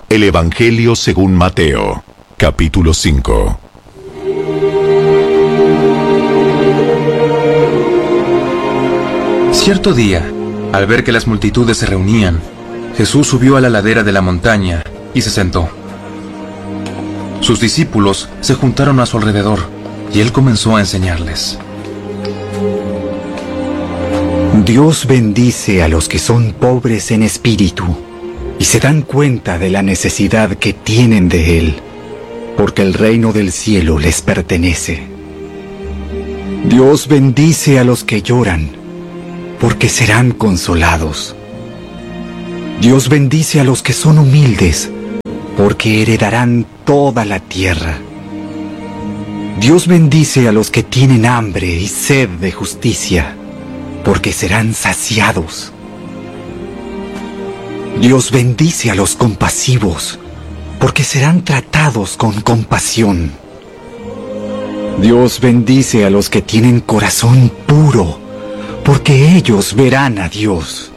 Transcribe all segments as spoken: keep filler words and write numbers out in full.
El Evangelio según Mateo, capítulo cinco. Cierto día, al ver que las multitudes se reunían, Jesús subió a la ladera de la montaña y se sentó. Sus discípulos se juntaron a su alrededor y él comenzó a enseñarles. Dios bendice a los que son pobres en espíritu y se dan cuenta de la necesidad que tienen de Él, porque el reino del cielo les pertenece. Dios bendice a los que lloran, porque serán consolados. Dios bendice a los que son humildes, porque heredarán toda la tierra. Dios bendice a los que tienen hambre y sed de justicia, porque serán saciados. Dios bendice a los compasivos, porque serán tratados con compasión. Dios bendice a los que tienen corazón puro, porque ellos verán a Dios.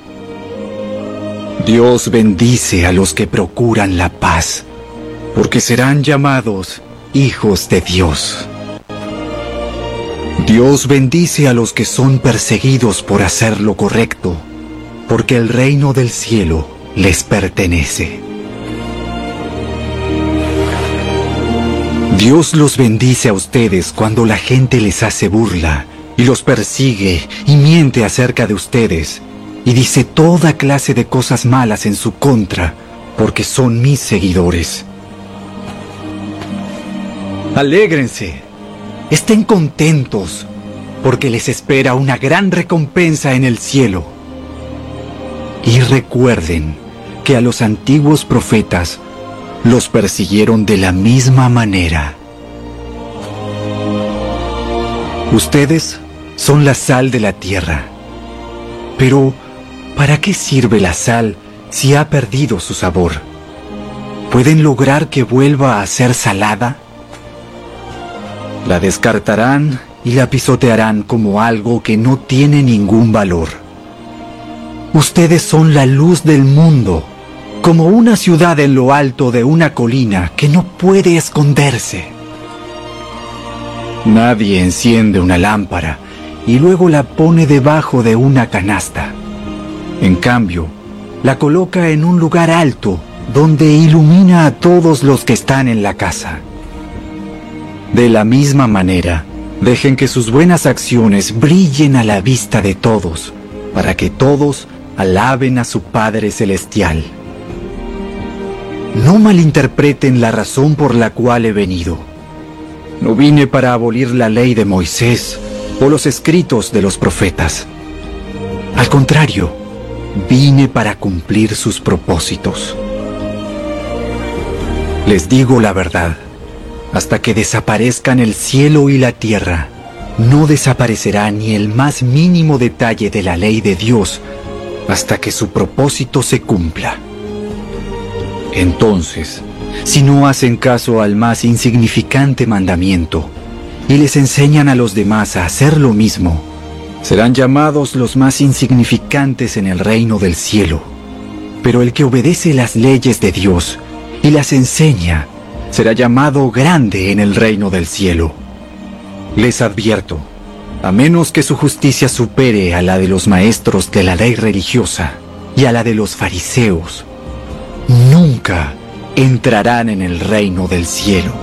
Dios bendice a los que procuran la paz, porque serán llamados hijos de Dios. Dios bendice a los que son perseguidos por hacer lo correcto, porque el reino del cielo les pertenece. Dios los bendice a ustedes cuando la gente les hace burla y los persigue y miente acerca de ustedes y dice toda clase de cosas malas en su contra, porque son mis seguidores. Alégrense, estén contentos, porque les espera una gran recompensa en el cielo. Y recuerden que a los antiguos profetas los persiguieron de la misma manera. Ustedes son la sal de la tierra. Pero, ¿para qué sirve la sal si ha perdido su sabor? ¿Pueden lograr que vuelva a ser salada? La descartarán y la pisotearán como algo que no tiene ningún valor. Ustedes son la luz del mundo, como una ciudad en lo alto de una colina que no puede esconderse. Nadie enciende una lámpara y luego la pone debajo de una canasta. En cambio, la coloca en un lugar alto donde ilumina a todos los que están en la casa. De la misma manera, dejen que sus buenas acciones brillen a la vista de todos, para que todos alaben a su Padre Celestial. No malinterpreten la razón por la cual he venido. No vine para abolir la ley de Moisés o los escritos de los profetas. Al contrario, vine para cumplir sus propósitos. Les digo la verdad, hasta que desaparezcan el cielo y la tierra, no desaparecerá ni el más mínimo detalle de la ley de Dios hasta que su propósito se cumpla. Entonces, si no hacen caso al más insignificante mandamiento y les enseñan a los demás a hacer lo mismo, serán llamados los más insignificantes en el reino del cielo. Pero el que obedece las leyes de Dios y las enseña, será llamado grande en el reino del cielo. Les advierto, a menos que su justicia supere a la de los maestros de la ley religiosa y a la de los fariseos, nunca entrarán en el reino del cielo.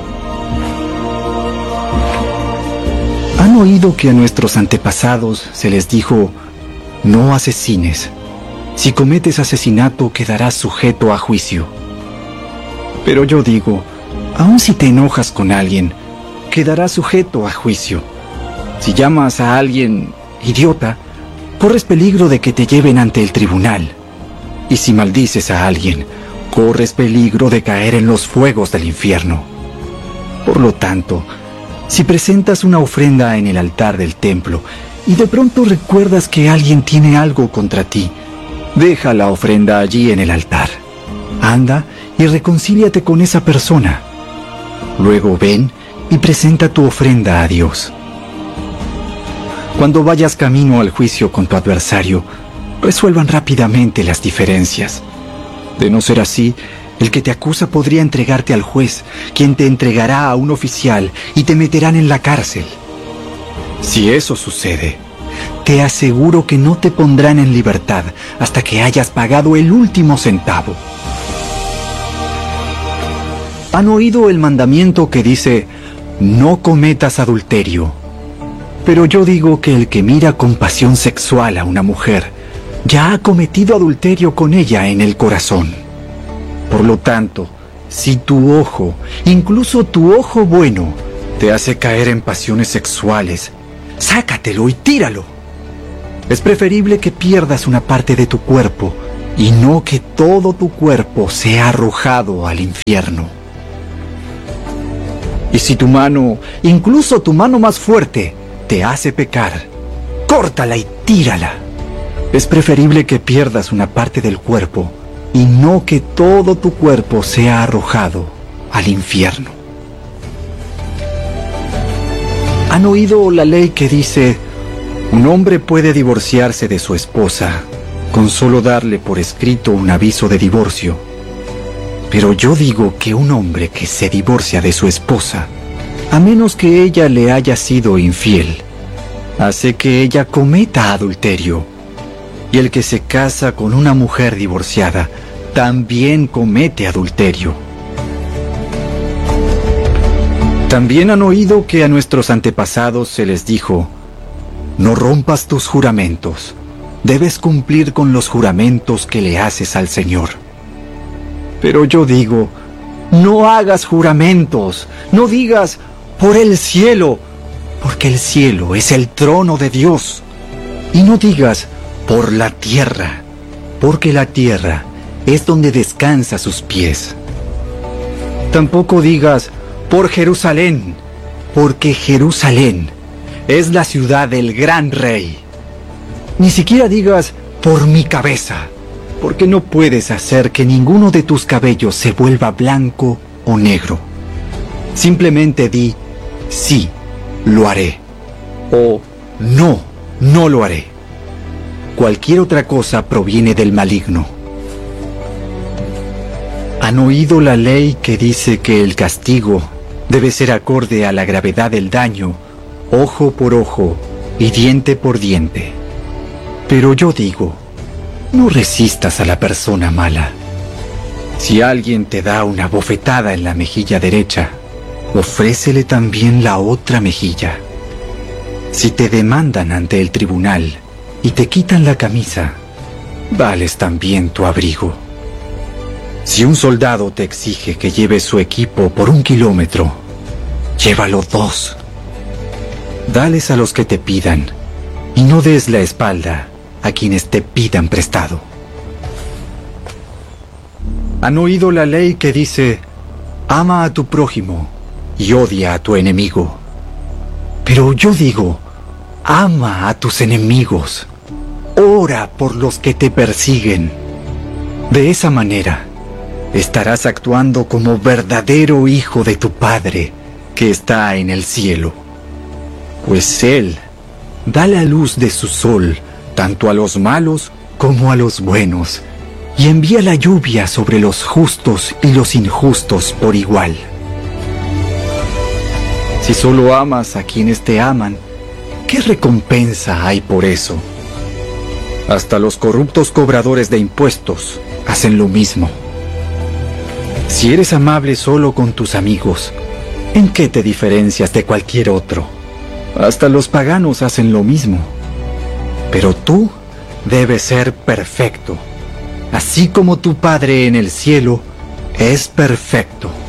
¿Han oído que a nuestros antepasados se les dijo, no asesines? Si cometes asesinato quedarás sujeto a juicio. Pero yo digo, aun si te enojas con alguien, quedarás sujeto a juicio. Si llamas a alguien idiota, corres peligro de que te lleven ante el tribunal. Y si maldices a alguien, corres peligro de caer en los fuegos del infierno. Por lo tanto, si presentas una ofrenda en el altar del templo y de pronto recuerdas que alguien tiene algo contra ti, deja la ofrenda allí en el altar. Anda y reconcíliate con esa persona. Luego ven y presenta tu ofrenda a Dios. Cuando vayas camino al juicio con tu adversario, resuelvan rápidamente las diferencias. De no ser así, El que te acusa podría entregarte al juez, quien te entregará a un oficial y te meterán en la cárcel. Si eso sucede, te aseguro que no te pondrán en libertad hasta que hayas pagado el último centavo. ¿Han oído el mandamiento que dice, no cometas adulterio? Pero yo digo que el que mira con pasión sexual a una mujer, ya ha cometido adulterio con ella en el corazón. Por lo tanto, si tu ojo, incluso tu ojo bueno, te hace caer en pasiones sexuales, sácatelo y tíralo. Es preferible que pierdas una parte de tu cuerpo y no que todo tu cuerpo sea arrojado al infierno. Y si tu mano, incluso tu mano más fuerte, te hace pecar, córtala y tírala. Es preferible que pierdas una parte del cuerpo y no que todo tu cuerpo sea arrojado al infierno. ¿Han oído la ley que dice, un hombre puede divorciarse de su esposa con solo darle por escrito un aviso de divorcio? Pero yo digo que un hombre que se divorcia de su esposa, a menos que ella le haya sido infiel, hace que ella cometa adulterio. Y el que se casa con una mujer divorciada, también comete adulterio. También han oído que a nuestros antepasados se les dijo, no rompas tus juramentos, debes cumplir con los juramentos que le haces al Señor. Pero yo digo, no hagas juramentos, no digas, por el cielo, porque el cielo es el trono de Dios. Y no digas, por la tierra, porque la tierra es donde descansa sus pies. Tampoco digas, por Jerusalén, porque Jerusalén es la ciudad del gran rey. Ni siquiera digas, por mi cabeza, porque no puedes hacer que ninguno de tus cabellos se vuelva blanco o negro. Simplemente di, sí, lo haré, o no, no lo haré. Cualquier otra cosa proviene del maligno. ¿Han oído la ley que dice que el castigo debe ser acorde a la gravedad del daño, ojo por ojo y diente por diente? Pero yo digo, no resistas a la persona mala. Si alguien te da una bofetada en la mejilla derecha, ofrécele también la otra mejilla. Si te demandan ante el tribunal y te quitan la camisa, dales también tu abrigo. Si un soldado te exige que lleves su equipo por un kilómetro, llévalo dos. Dales a los que te pidan y no des la espalda a quienes te pidan prestado. ¿Han oído la ley que dice, ama a tu prójimo y odia a tu enemigo? Pero yo digo, ama a tus enemigos, ora por los que te persiguen. De esa manera, estarás actuando como verdadero hijo de tu Padre que está en el cielo. Pues Él da la luz de su sol tanto a los malos como a los buenos, y envía la lluvia sobre los justos y los injustos por igual. Si solo amas a quienes te aman, ¿qué recompensa hay por eso? Hasta los corruptos cobradores de impuestos hacen lo mismo. Si eres amable solo con tus amigos, ¿en qué te diferencias de cualquier otro? Hasta los paganos hacen lo mismo. Pero tú debes ser perfecto, así como tu Padre en el cielo es perfecto.